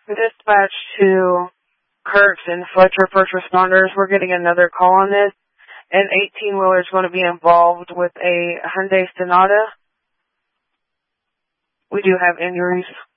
Dispatch to Kurtz and Fletcher first responders. We're getting another call on this. An 18-wheeler is going to be involved with a Hyundai Sonata. We do have injuries.